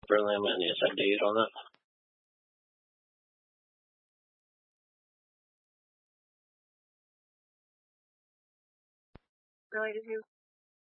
prelim and the date on it. Really, did you